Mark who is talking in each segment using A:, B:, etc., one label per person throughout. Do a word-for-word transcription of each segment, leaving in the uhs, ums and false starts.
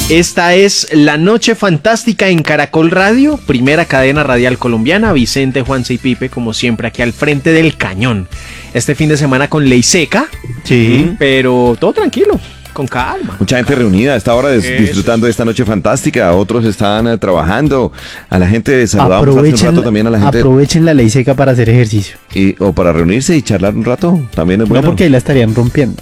A: Esta es La Noche Fantástica en Caracol Radio, primera cadena radial colombiana. Vicente, Juanse y Pipe, como siempre, aquí al frente del cañón. Este fin de semana con ley seca,
B: Sí.
A: pero todo tranquilo, con calma.
B: Mucha gente reunida a esta hora des-
A: Eso.
B: disfrutando de esta noche fantástica. Otros están eh, trabajando. A la gente saludamos hace un
C: Aprovechen,
B: rato también a la gente.
C: aprovechen la ley seca para hacer ejercicio.
B: Y, o para reunirse y charlar un rato. También es bueno.
C: No porque ahí la estarían rompiendo.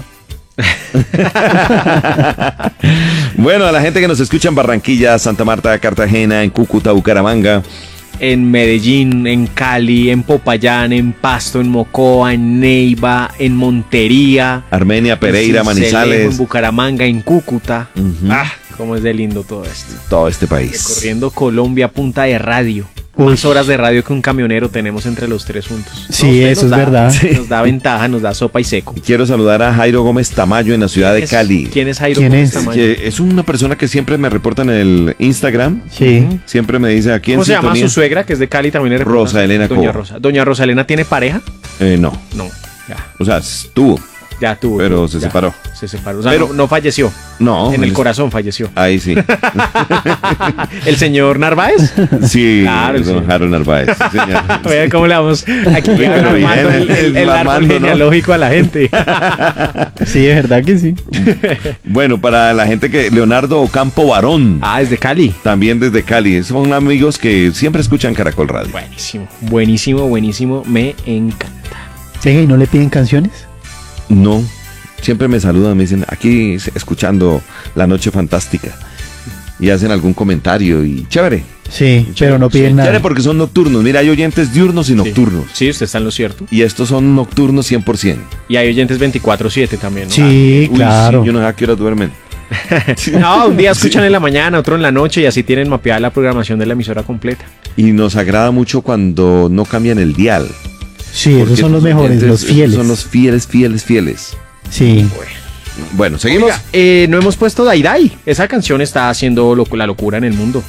B: Bueno, a la gente que nos escucha en Barranquilla, Santa Marta, Cartagena, en Cúcuta, Bucaramanga.
A: En Medellín, en Cali, en Popayán, en Pasto, en Mocoa, en Neiva, en Montería,
B: Armenia, Pereira,
A: en Sincelejo,
B: Manizales.
A: en Bucaramanga, en Cúcuta.
B: Ujú.
A: Ah, cómo es de lindo todo esto.
B: Todo este país.
A: Recorriendo Colombia a punta de radio.
C: Uy.
A: Más horas de radio que un camionero tenemos entre los tres juntos.
C: Sí,
A: usted
C: eso
A: nos
C: es
A: da-
C: verdad.
A: Nos da ventaja, nos da sopa y seco.
B: Quiero saludar a Jairo Gómez Tamayo en la ciudad de
A: ¿Es-
B: Cali.
A: ¿Quién es Jairo?
C: ¿Quién
A: Gómez
C: es?
A: Tamayo?
B: Que es una persona que siempre me reporta en el Instagram.
C: Sí.
B: Siempre me dice aquí en
A: ¿Cómo se llama
B: sintonía.
A: su suegra, que es de Cali también? le reporta?
B: Rosa Elena
A: Doña
B: Cobo.
A: Rosa. ¿Doña Rosa Elena tiene pareja?
B: Eh, no,
A: No, ya,
B: o sea, estuvo,
A: ya tuvo.
B: pero
A: tuvo,
B: se
A: ya.
B: separó.
A: Se separó. O sea,
B: Pero-
A: no, no falleció.
B: No.
A: en el
B: él-
A: corazón falleció.
B: Ahí sí.
A: ¿El señor Narváez?
B: Sí,
A: Claro,
B: don
A: sí.
B: Harold Narváez. Sí, señor.
A: Vean cómo le vamos aquí
B: Pero
A: armando
B: bien,
A: el, el, el árbol
B: armando, ¿no?
A: genealógico a la gente.
C: Sí, es verdad que sí.
B: Bueno, para la gente que Leonardo Ocampo Barón,
A: Ah, es de Cali.
B: también desde Cali, son amigos que siempre escuchan Caracol Radio.
A: Buenísimo, buenísimo, buenísimo. Me encanta.
C: Venga, ¿y no le piden canciones?
B: No, siempre me saludan, me dicen, aquí escuchando La Noche Fantástica. Y hacen algún comentario y chévere.
C: Sí, pero no piden nada.
B: Chévere porque son nocturnos. Mira, hay oyentes diurnos y nocturnos.
A: Sí, usted está en lo cierto.
B: Y estos son nocturnos cien por ciento.
A: Y hay oyentes veinticuatro siete también, ¿no?
C: Sí,
B: Uy,
C: claro.
B: sí, yo no sé a qué hora duermen.
A: No, un día escuchan en la mañana, otro en la noche y así tienen mapeada la programación de la emisora completa.
B: Y nos agrada mucho cuando no cambian el dial.
C: Sí, esos
B: Porque
C: son los
B: estos
C: mejores,
B: oyentes,
C: los
B: estos
C: fieles.
B: Son los fieles, fieles, fieles.
C: Sí.
B: Bueno, seguimos.
A: Oiga, eh, no hemos puesto Dai Dai. Esa canción está haciendo lo- la locura en el mundo.